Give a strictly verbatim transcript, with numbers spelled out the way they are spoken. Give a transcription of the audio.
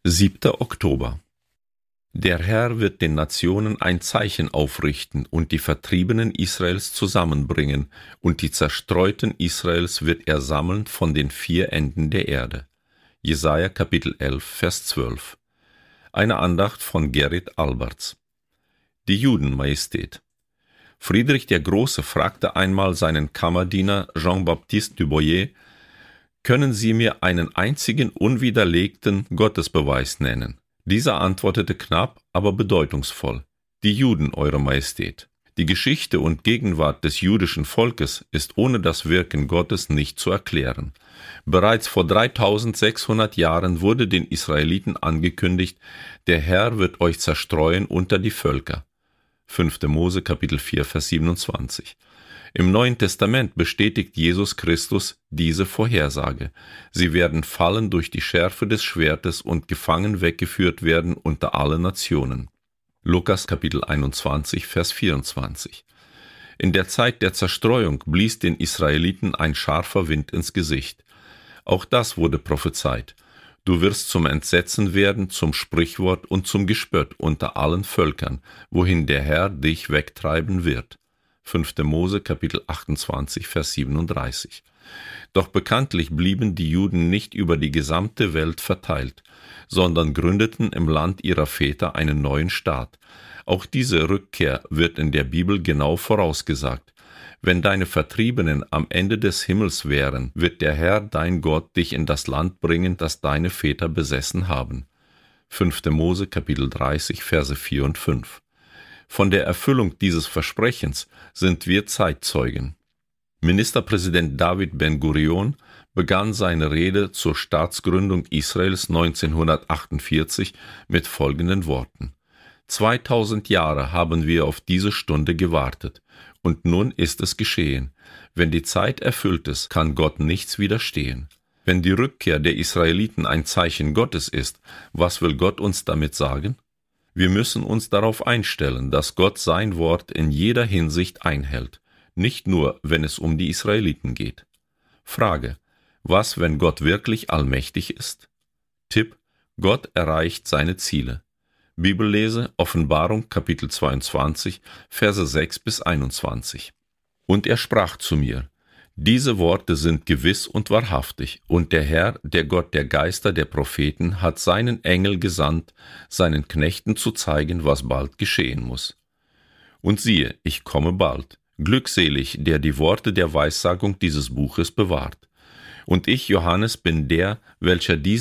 siebter Oktober. Der Herr wird den Nationen ein Zeichen aufrichten und die Vertriebenen Israels zusammenbringen, und die Zerstreuten Israels wird er sammeln von den vier Enden der Erde. Jesaja Kapitel elf, Vers zwölf. Eine Andacht von Gerrit Alberts. Die Judenmajestät. Friedrich der Große fragte einmal seinen Kammerdiener Jean-Baptiste du Boyer: Können Sie mir einen einzigen unwiderlegten Gottesbeweis nennen? Dieser antwortete knapp, aber bedeutungsvoll: Die Juden, Eure Majestät. Die Geschichte und Gegenwart des jüdischen Volkes ist ohne das Wirken Gottes nicht zu erklären. Bereits vor dreitausendsechshundert Jahren wurde den Israeliten angekündigt: Der Herr wird euch zerstreuen unter die Völker. fünfter Mose Kapitel vier, Vers siebenundzwanzig. Im Neuen Testament bestätigt Jesus Christus diese Vorhersage. Sie werden fallen durch die Schärfe des Schwertes und gefangen weggeführt werden unter alle Nationen. Lukas Kapitel einundzwanzig, Vers vierundzwanzig. In der Zeit der Zerstreuung blies den Israeliten ein scharfer Wind ins Gesicht. Auch das wurde prophezeit. Du wirst zum Entsetzen werden, zum Sprichwort und zum Gespött unter allen Völkern, wohin der Herr dich wegtreiben wird. fünfter Mose Kapitel achtundzwanzig, Vers siebenunddreißig. Doch bekanntlich blieben die Juden nicht über die gesamte Welt verteilt, sondern gründeten im Land ihrer Väter einen neuen Staat. Auch diese Rückkehr wird in der Bibel genau vorausgesagt. Wenn deine Vertriebenen am Ende des Himmels wären, wird der Herr, dein Gott, dich in das Land bringen, das deine Väter besessen haben. fünfter Mose Kapitel dreißig, Verse vier und fünf. Von der Erfüllung dieses Versprechens sind wir Zeitzeugen. Ministerpräsident David Ben-Gurion begann seine Rede zur Staatsgründung Israels neunzehnhundertachtundvierzig mit folgenden Worten: Zweitausend Jahre haben wir auf diese Stunde gewartet, und nun ist es geschehen. Wenn die Zeit erfüllt ist, kann Gott nichts widerstehen. Wenn die Rückkehr der Israeliten ein Zeichen Gottes ist, was will Gott uns damit sagen? Wir müssen uns darauf einstellen, dass Gott sein Wort in jeder Hinsicht einhält, nicht nur, wenn es um die Israeliten geht. Frage: Was, wenn Gott wirklich allmächtig ist? Tipp: Gott erreicht seine Ziele. Bibellese: Offenbarung Kapitel zweiundzwanzig, Verse sechs bis einundzwanzig. Und er sprach zu mir: Diese Worte sind gewiss und wahrhaftig, und der Herr, der Gott der Geister der Propheten, hat seinen Engel gesandt, seinen Knechten zu zeigen, was bald geschehen muss. Und siehe, ich komme bald. Glückselig, der die Worte der Weissagung dieses Buches bewahrt. Und ich, Johannes, bin der, welcher diese